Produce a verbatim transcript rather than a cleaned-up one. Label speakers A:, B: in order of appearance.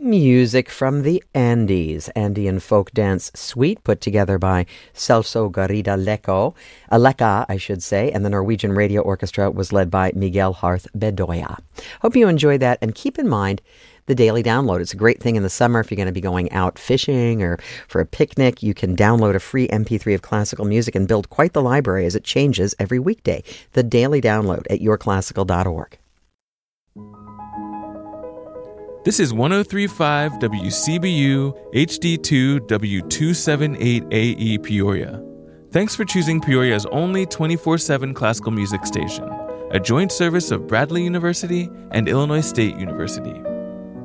A: Music from the Andes, Andean folk dance suite put together by Celso Garrida Leco, Aleka, I should say, and the Norwegian Radio Orchestra was led by Miguel Harth Bedoya. Hope you enjoyed that, and keep in mind the daily download. It's a great thing in the summer if you're going to be going out fishing or for a picnic. You can download a free M P three of classical music and build quite the library as it changes every weekday. The daily download at your classical dot org.
B: This is one oh three point five W C B U H D two W two seventy-eight A E Peoria. Thanks for choosing Peoria's only twenty-four seven classical music station, a joint service of Bradley University and Illinois State University.